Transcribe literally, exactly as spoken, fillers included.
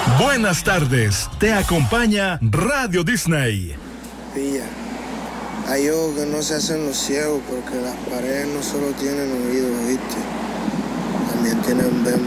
Buenas tardes, te acompaña Radio Disney. Pilla, hay ojos que no se hacen los ciegos porque las paredes no solo tienen oídos, ¿viste? También tienen vemos.